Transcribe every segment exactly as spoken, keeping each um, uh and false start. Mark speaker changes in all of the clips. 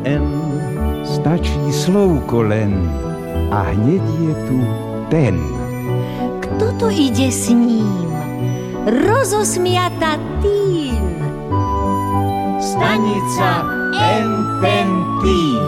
Speaker 1: N, stačí slovko len a hneď je tu ten.
Speaker 2: Kto to ide s ním? Rozosmiata tým.
Speaker 3: Stanica en ten tým.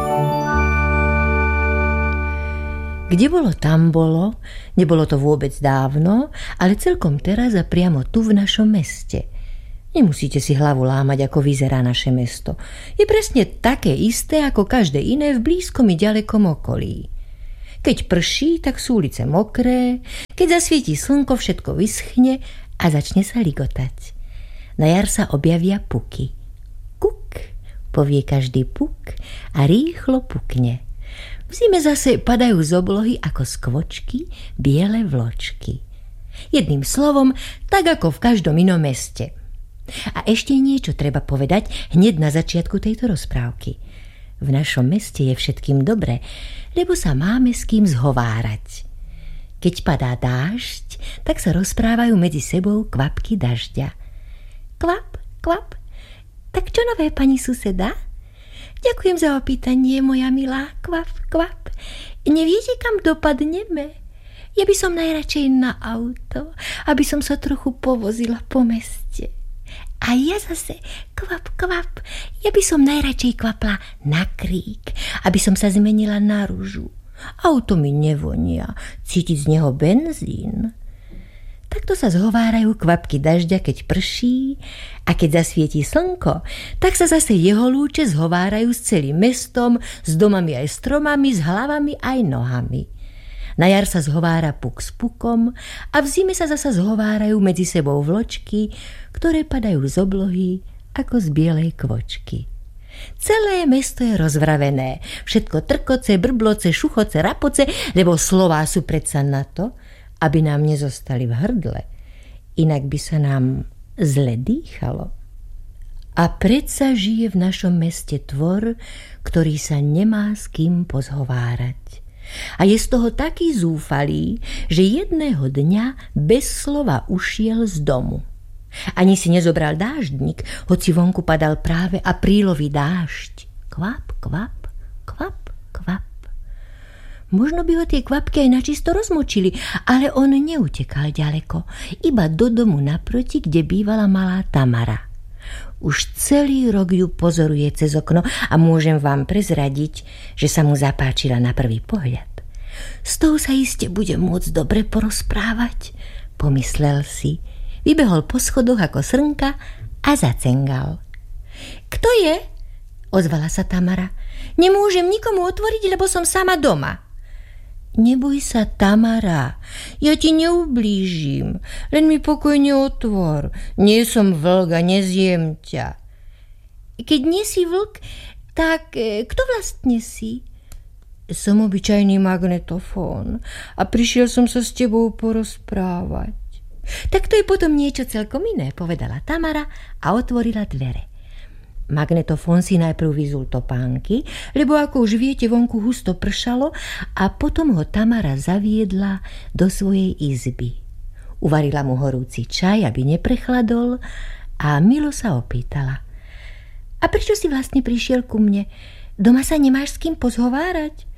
Speaker 2: Kde bolo, tam bolo. Nebolo to vôbec dávno, ale celkom teraz a priamo tu v našom meste. Nemusíte si hlavu lámať, ako vyzerá naše mesto. Je presne také isté, ako každé iné v blízkom i ďalekom okolí. Keď prší, tak sú ulice mokré, keď zasvietí slnko, všetko vyschne a začne sa ligotať. Na jar sa objavia puky. Kuk, povie každý puk a rýchlo pukne. V zime zase padajú z oblohy ako skvočky biele vločky. Jedným slovom, tak ako v každom inom meste. A ešte niečo treba povedať hneď na začiatku tejto rozprávky. V našom meste je všetkým dobre, lebo sa máme s kým zhovárať. Keď padá dážď, tak sa rozprávajú medzi sebou kvapky dažďa. Kvap, kvap, tak čo nové, pani suseda? Ďakujem za opýtanie, moja milá, kvap, kvap. Neviete, kam dopadneme? Ja by som najradšej na auto, aby som sa trochu povozila po meste. A ja zase, kvap, kvap, ja by som najradšej kvapla na krík, aby som sa zmenila na ružu. Auto mi nevonia, cítiť z neho benzín. Takto sa zhovárajú kvapky dažďa, keď prší, a keď zasvietí slnko, tak sa zase jeho lúče zhovárajú s celým mestom, s domami aj stromami, s hlavami aj nohami. Na jar sa zhovára puk s pukom a v zime sa zasa zhovárajú medzi sebou vločky, ktoré padajú z oblohy ako z bielej kvočky. Celé mesto je rozvravené, všetko trkoce, brbloce, šuchoce, rapoce, lebo slová sú predsa na to, aby nám nezostali v hrdle, inak by sa nám zle dýchalo. A predsa žije v našom meste tvor, ktorý sa nemá s kým pozhovárať. A je z toho taký zúfalý, že jedného dňa bez slova ušiel z domu. Ani si nezobral dáždnik, hoci vonku padal práve aprílový dážď. Kvap, kvap, kvap, kvap. Možno by ho tie kvapky aj načisto rozmočili, ale on neutekal ďaleko, iba do domu naproti, kde bývala malá Tamara. Už celý rok ju pozoruje cez okno a môžem vám prezradiť, že sa mu zapáčila na prvý pohľad. S tou sa iste bude môcť dobre porozprávať, pomyslel si. Vybehol po schodoch ako srnka a zacengal. Kto je? Ozvala sa Tamara. Nemôžem nikomu otvoriť, lebo som sama doma. Neboj sa, Tamara, ja ti neublížim, len mi pokojne otvor. Nie som vlk a nezjem ťa. Keď nie si vlk, tak kto vlastne si? Som obyčajný magnetofón a prišiel som sa s tebou porozprávať. Tak to je potom niečo celkom iné, povedala Tamara a otvorila dvere. Magnetofón si najprv vyzul topánky, lebo ako už viete, vonku husto pršalo, a potom ho Tamara zaviedla do svojej izby. Uvarila mu horúci čaj, aby neprechladol, a milo sa opýtala. A prečo si vlastne prišiel ku mne? Doma sa nemáš s kým pozhovárať?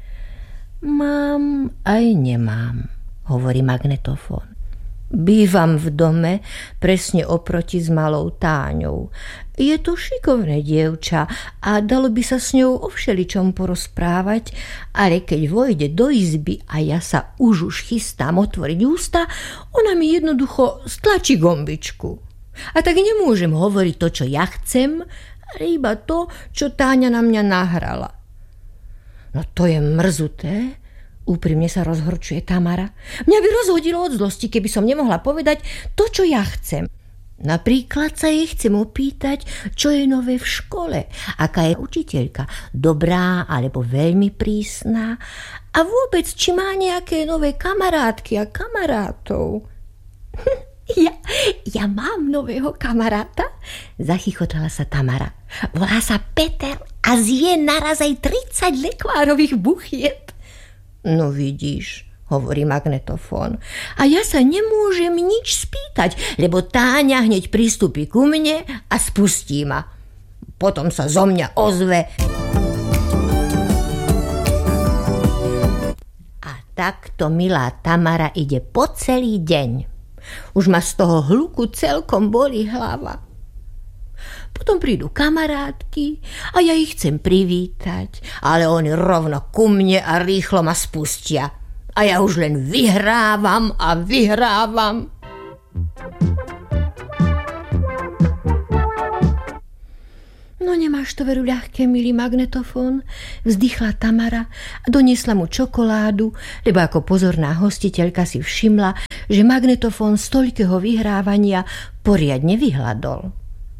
Speaker 2: Mám aj nemám, hovorí magnetofón. Bývam v dome presne oproti s malou Táňou. Je to šikovné dievča a dalo by sa s ňou o všeličom porozprávať, ale keď vojde do izby a ja sa už už chystám otvoriť ústa, ona mi jednoducho stlačí gombičku. A tak nemôžem hovoriť to, čo ja chcem, ale iba to, čo Táňa na mňa nahrala. No to je mrzuté, úprimne sa rozhorčuje Tamara. Mňa by rozhodilo od zlosti, keby som nemohla povedať to, čo ja chcem. Napríklad sa jej chcem opýtať, čo je nové v škole, aká je učiteľka, dobrá alebo veľmi prísna, a vôbec, či má nejaké nové kamarátky a kamarátov. Ja, ja mám nového kamaráta, zachychotala sa Tamara. Volá sa Peter a zje naraz aj tridsať lekvárových buchiet. No vidíš, hovorí magnetofón, a ja sa nemôžem nič spýtať, lebo Táňa hneď pristúpi ku mne a spustí ma. Potom sa zo mňa ozve: takto milá Tamara ide po celý deň. Už ma z toho hluku celkom bolí hlava. Potom prídu kamarátky a ja ich chcem privítať, ale oni rovno ku mne a rýchlo ma spustia. A ja už len vyhrávam a vyhrávam. No nemáš to veru ľahké, milý magnetofón, vzdychla Tamara a doniesla mu čokoládu, lebo ako pozorná hostiteľka si všimla, že magnetofón z toľkého vyhrávania poriadne vyhladol.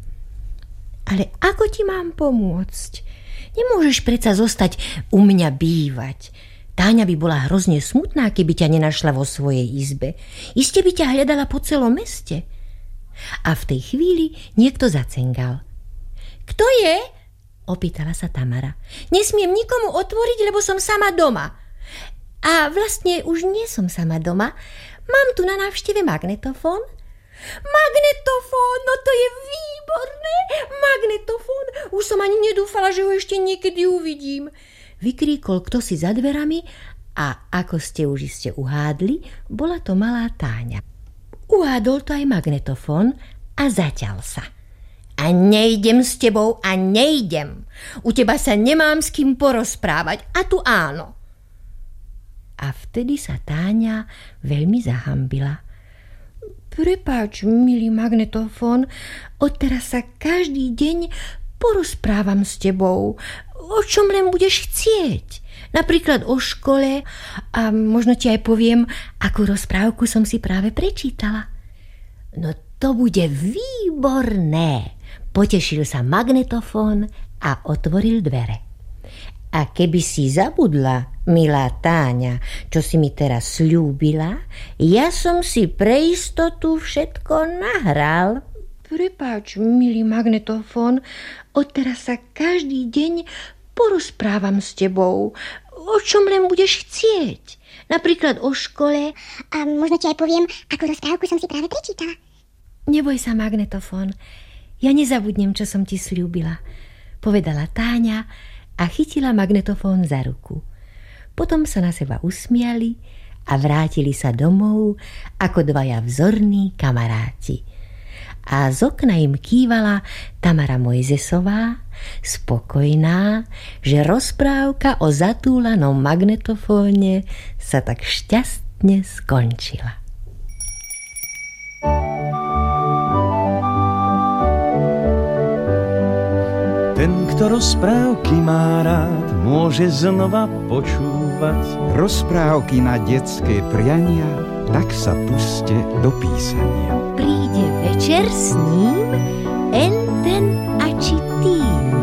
Speaker 2: Ale ako ti mám pomôcť? Nemôžeš predsa zostať u mňa bývať. Táňa by bola hrozne smutná, keby ťa nenašla vo svojej izbe. Iste by ťa hľadala po celom meste. A v tej chvíli niekto zacengal. Kto je? Opýtala sa Tamara. Nesmiem nikomu otvoriť, lebo som sama doma. A vlastne už nie som sama doma. Mám tu na návšteve magnetofón. Magnetofón, no to je výborné. Magnetofón, už som ani nedúfala, že ho ešte niekedy uvidím. Vykríkol kto si za dverami a ako ste už iste uhádli, bola to malá Táňa. Uhádol to aj magnetofón a zaťal sa. A nejdem s tebou a nejdem. U teba sa nemám s kým porozprávať. A tu áno. A vtedy sa Táňa veľmi zahambila. Prepáč, milý magnetofón, odteraz sa každý deň porozprávam s tebou. O čom len budeš chcieť. Napríklad o škole a možno ti aj poviem, akú rozprávku som si práve prečítala. No to bude výborné. Potešil sa magnetofón a otvoril dvere. A keby si zabudla, milá Táňa, čo si mi teraz sľúbila, ja som si pre istotu všetko nahral. Prepáč, milý magnetofón, odteraz sa každý deň porozprávam s tebou. O čom len budeš chcieť. Napríklad o škole.
Speaker 4: A možno ti aj poviem, akú rozprávku som si práve prečítala.
Speaker 2: Neboj sa, magnetofón. Ja nezabudnem, čo som ti sľúbila, povedala Táňa a chytila magnetofón za ruku. Potom sa na seba usmiali a vrátili sa domov ako dvaja vzorní kamaráti. A z okna im kývala Tamara Mojzesová, spokojná, že rozprávka o zatúlanom magnetofóne sa tak šťastne skončila.
Speaker 5: Ten, kto rozprávky má rád, môže znova počúvať
Speaker 1: rozprávky na detské priania, tak sa puste do písania.
Speaker 2: Príde večer s ním en ten